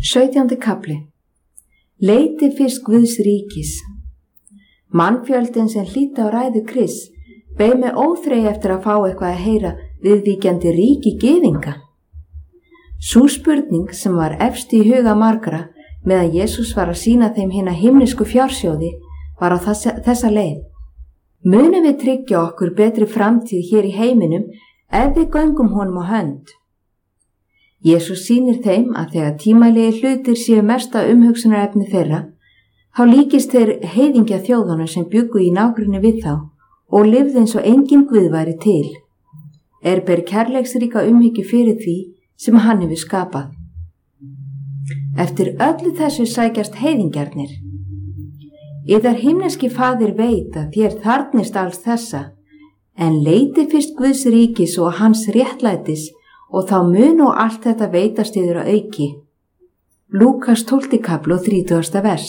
17. kafli. Leiti fyrst Guðs ríkis. Mannfjöldin sem hlýddi á ræðu Krists beið með óþrey eftir að fá eitthvað að heyra viðvíkjandi ríki gyðinga. Sú spurning sem var efst í huga margra meðan Jesús var að sýna þeim hina himnesku fjársjóði var á þessa leið. Munum við tryggja okkur betri framtíð hér í heiminum ef við göngum honum á hönd? Jesús sýnir þeim að þegar tímalegi hlutir séu mesta umhugsunarefni þeirra, þá líkist þeir heiðingja þjóðunum sem bjuggu í nágrenni við þá og lifði eins og engin Guð væri til. Ber kærleiksríka umhyggju fyrir því sem hann hefur skapað. Eftir öllu þessu sækjast heiðingjarnir. Yðar himneski faðir veit að þér þarfnist alls þessa, en leiti fyrst Guðs ríkis og hans réttlætis og þá mun og allt þetta veitast yður að auki. Lúkas 12. kafli og 30. vers.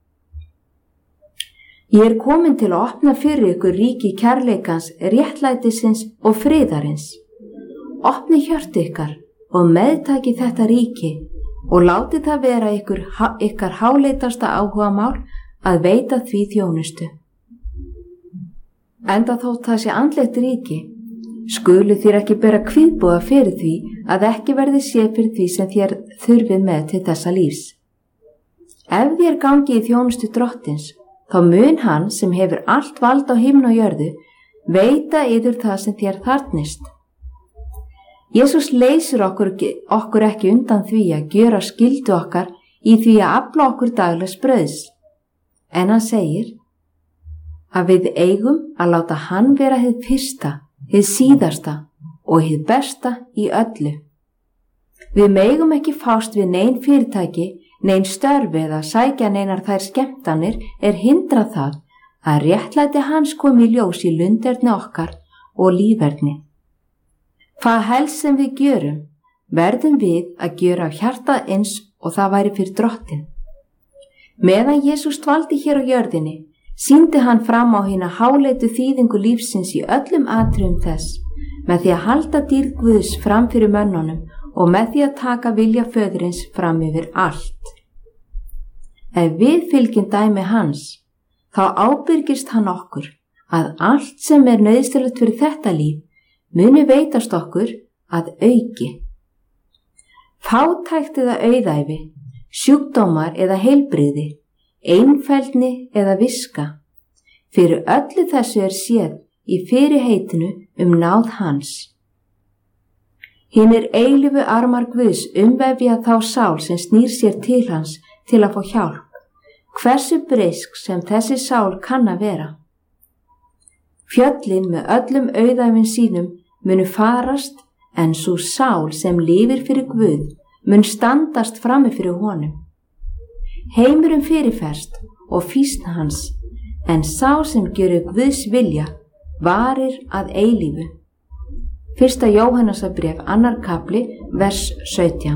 Ég komin til að opna fyrir ykkur ríki kærleikans, réttlætisins og friðarins. Opni hjörtu ykkar og meðtaki þetta ríki og láti það vera ykkar háleitasta áhugamál að veita því þjónustu. Enda þótt það sé andlegt ríki, skulu þér ekki bera kvíðboða fyrir því að ekki verði séð fyrir því sem þér þurfið með til þessa lífs. Ef þér gangi í þjónustu Drottins, þá mun hann sem hefur allt vald á himni og jörðu veita yður það sem þér þarfnist. Jesús leysir okkur ekki undan því að gjöra skyldu okkar í því að afla okkur daglegs brauðs, en hann segir að við eigum að láta hann vera hið fyrsta, hið síðasta og hið besta í öllu. Við megum ekki fást við nein fyrirtæki, nein störfi eða sækja neinar þær skemmtanir hindra það að réttlæti hans komi í ljós í lunderni okkar og líferni. Hvað helst sem við gjörum, verðum við að gjöra af hjartað eins og það væri fyrir Drottin. Meðan Jesús dvaldi hér á jörðinni, sýndi hann fram á hina háleitu þýðingu lífsins í öllum atriðum þess, með því að halda dýrð Guðs fram fyrir mönnunum og með því að taka vilja föðurins fram yfir allt. Ef við fylgjum dæmi hans, þá ábyrgist hann okkur að allt sem nauðsynlegt fyrir þetta líf muni veitast okkur að auki. Fátækt eða auðæfi, sjúkdómar eða heilbrigði, einfeldni eða viska. Fyrir öllu þessu séð í fyrirheitinu náð hans. Hinir eilífu armar Guðs umvefja þá sál sem snýr sér til hans til að fá hjálp, hversu breisk sem þessi sál kann að vera. Fjöllin með öllum auðæfin sínum munu farast, en sú sál sem lifir fyrir Guð mun standast frammi fyrir honum. Heimurinn fyrirferst og fýsn hans, en sá sem gerir Guðs vilja varir að eilífu. 1. Jóhannesarbréf 2. kafli, vers 17.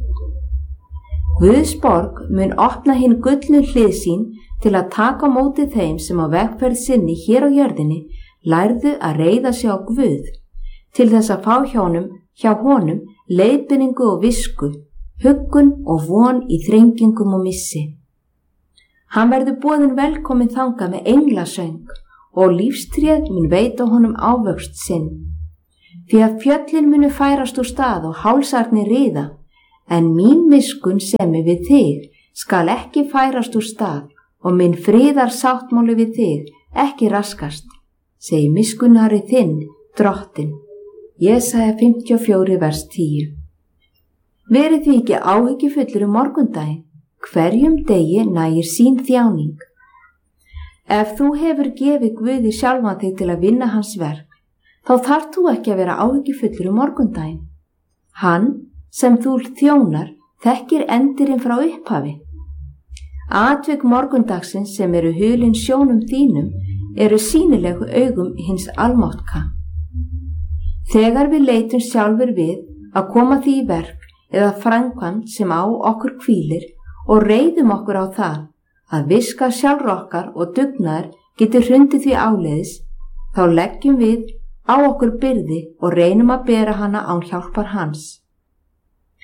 Guðs borg mun opna hinn gullnu hlið sín til að taka á móti þeim sem á vegferð sinni hér á jörðinni lærðu að reiða sig á Guð, til þess að fá hjá honum leiðbeiningu og visku, huggun og von í þrengingum og missi. Hann verður boðinn velkominn þangað með englasöng og lífstréð mun veita honum ávöxt sinn. Því að fjöllin munu færast úr stað og hálsarnir riða, en mín miskunn semi við þig skal ekki færast úr stað og minn friðar sáttmáli við þig ekki raskast, segir miskunnari þinn, Drottin. Jesaja 54, vers 10. Verið því ekki áhyggjufullur morgundaginn, hverjum degi nægir sín þjáning. Ef þú hefur gefið Guði sjálfan þig til að vinna hans verk, þá þarft þú ekki að vera áhyggjufullur morgundaginn. Hann sem þú þjónar þekkir endirinn frá upphafi. Atvik morgundagsins sem hulin sjónum þínum sýnilegu augum hins almáttka. Þegar við leitum sjálfur við að koma því í verk eða framkvæmd sem á okkur hvílir og reiðum okkur á það að viska sjálfur okkar og dugnaður getur hrundið því áleiðis, þá leggjum við á okkur byrði og reynum að bera hana án hjálpar hans.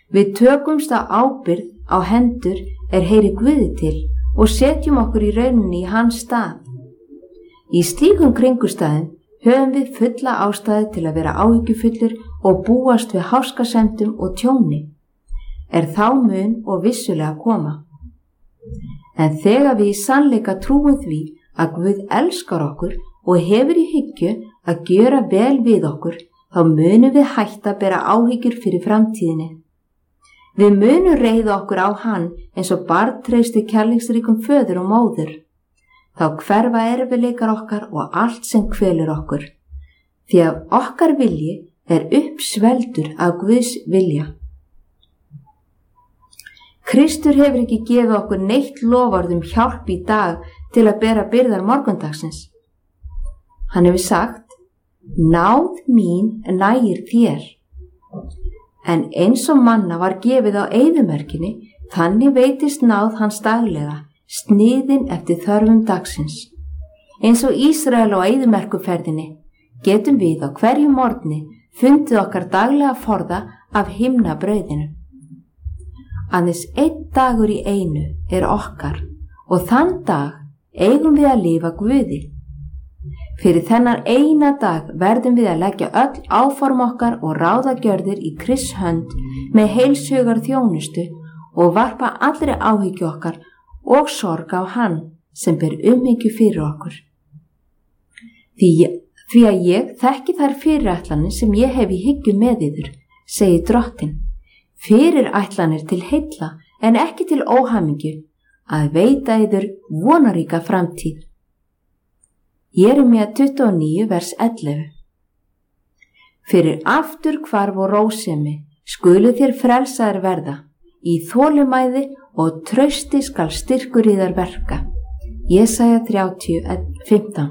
Við tökumst á ábyrgð á hendur heyri Guði til og setjum okkur í rauninni í hans stað. Í slíkum kringustæðum höfum við fulla ástæðu til að vera áhyggjufullir og búast við háskasemdum og tjóni. Þá mun og vissulega koma. En þegar við í sannleika trúum því að Guð elskar okkur og hefur í hyggju að gjöra vel við okkur, þá munum við hætta að bera áhyggjur fyrir framtíðinni. Við munum reiða okkur á hann eins og barn treysti kærleiksríkum föður og móður. Þá hverfa erfiðleikar okkar og allt sem kvelur okkur, því að okkar vilji uppsvelgdur af Guðs vilja. Kristur hefur ekki gefið okkur neitt loforð hjálp í dag til að bera byrðar morgundagsins. Hann hefur sagt: náð mín nægir þér. En eins og manna var gefið á eyðimerkinni, þannig veitist náð hans daglega, sniðin eftir þörfum dagsins. Eins og Ísrael á eyðimerkurferðinni getum við á hverju morgni fundið okkar daglega forða af himnabrauðinu. Aðeins einn dagur í einu okkar og þann dag eigum við að lifa Guði. Fyrir þennan eina dag verðum við að leggja öll áform okkar og ráðagjörðir í Krists hönd með heilshugar þjónustu og varpa allri áhyggju okkar og sorg á hann sem ber umhyggju fyrir okkur. Því að ég þekki þær fyrirætlanir sem ég hef í hyggju með yður, segir Drottinn. Fyrirætlanir til heilla en ekki til óhamingju, að veita yður vonaríka framtíð. Jeremía 29 vers 11. Fyrir afturhvarf og rósemi skulu þér frelsaðir verða, í þolinmæði og trausti skal styrkur yðar verka. Jesaja 30:15.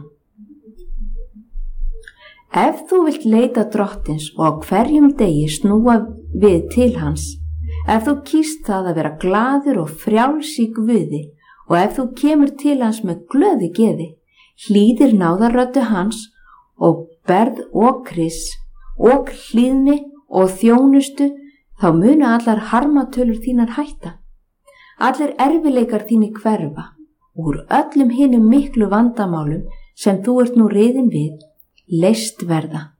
Ef þú vilt leita Drottins og á hverjum degi snúa við til hans, ef þú kýst það að vera glaður og frjáls í Guði og ef þú kemur til hans með glöðu geði, hlýðir náðarröddu hans og berð og kriss og hlýðni og þjónustu, þá munu allar harmatölur þínar hætta. Allir erfileikar þínir hverfa, úr öllum hinum miklu vandamálum sem þú ert nú riðin við, leyst verða.